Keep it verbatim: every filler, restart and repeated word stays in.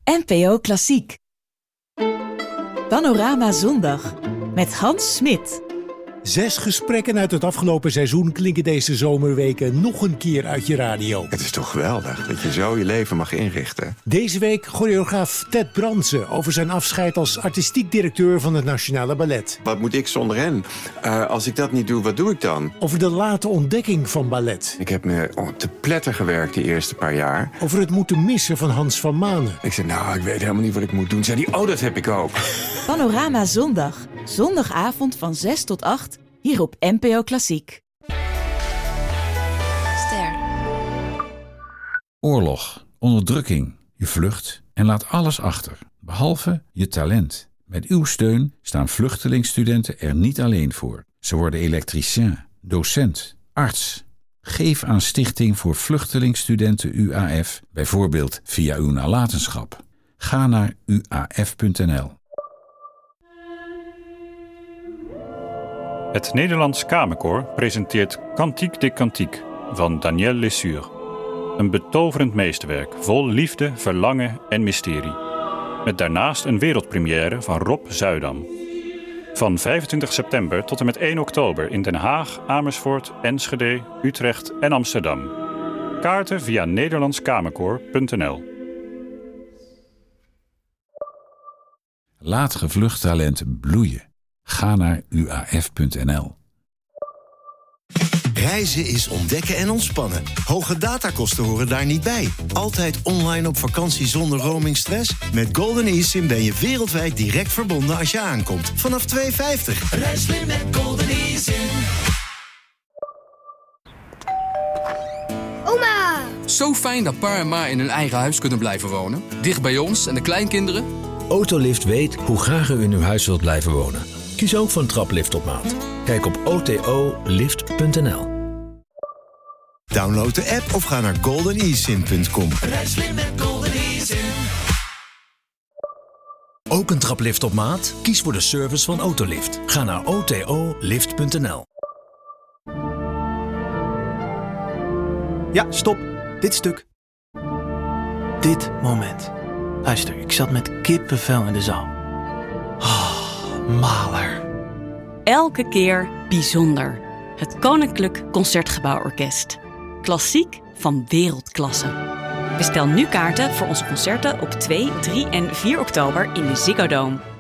N P O Klassiek. Panorama Zondag met Hans Smit. Zes gesprekken uit het afgelopen seizoen klinken deze zomerweken nog een keer uit je radio. Het is toch geweldig dat je zo je leven mag inrichten. Deze week choreograaf Ted Brandsen over zijn afscheid als artistiek directeur van het Nationale Ballet. Wat moet ik zonder hen? Uh, als ik dat niet doe, wat doe ik dan? Over de late ontdekking van ballet. Ik heb me oh, te pletter gewerkt die eerste paar jaar. Over het moeten missen van Hans van Manen. Ik zei, nou, ik weet helemaal niet wat ik moet doen. Zei die, oh, dat heb ik ook. Panorama Zondag. Zondagavond van zes tot acht. Hier op N P O Klassiek. Ster. Oorlog, onderdrukking, je vlucht en laat alles achter, behalve je talent. Met uw steun staan vluchtelingstudenten er niet alleen voor. Ze worden elektricien, docent, arts. Geef aan Stichting voor Vluchtelingstudenten U A F, bijvoorbeeld via uw nalatenschap. Ga naar u a f punt n l. Het Nederlands Kamerkoor presenteert Cantique des Cantiques van Daniel Lesure. Een betoverend meesterwerk vol liefde, verlangen en mysterie. Met daarnaast een wereldpremière van Rob Zuidam. Van vijfentwintig september tot en met één oktober in Den Haag, Amersfoort, Enschede, Utrecht en Amsterdam. Kaarten via nederlandskamerkoor punt n l. Laat gevlucht talent bloeien. Ga naar u a f punt n l. Reizen is ontdekken en ontspannen. Hoge datakosten horen daar niet bij. Altijd online op vakantie zonder roamingstress? Met Golden eSIM ben je wereldwijd direct verbonden als je aankomt. Vanaf twee euro vijftig. Reis slim met Golden eSIM. Oma! Zo fijn dat pa en ma in hun eigen huis kunnen blijven wonen. Dicht bij ons en de kleinkinderen. Autolift weet hoe graag u in uw huis wilt blijven wonen. Kies ook voor een traplift op maat. Kijk op o t o lift punt n l. Download de app of ga naar golden e sim punt com. Reis slim met Golden eSIM. Ook een traplift op maat? Kies voor de service van Autolift. Ga naar o t o lift punt n l. Ja, stop. Dit stuk. Dit moment. Luister, ik zat met kippenvel in de zaal. Oh, maler. Elke keer bijzonder. Het Koninklijk Concertgebouworkest. Klassiek van wereldklasse. Bestel nu kaarten voor onze concerten op twee, drie en vier oktober in de Ziggo Dome.